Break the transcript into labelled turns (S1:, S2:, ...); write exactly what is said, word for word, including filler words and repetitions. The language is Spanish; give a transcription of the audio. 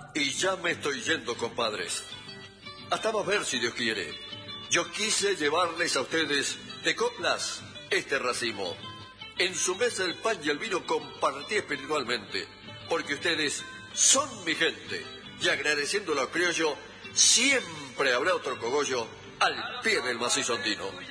S1: Y ya me estoy yendo, compadres. Hasta más ver si Dios quiere. Yo quise llevarles a ustedes de coplas este racimo. En su mesa el pan y el vino compartí espiritualmente, porque ustedes son mi gente. Y agradeciéndolo a criollo, siempre habrá otro cogollo al pie del macizo andino.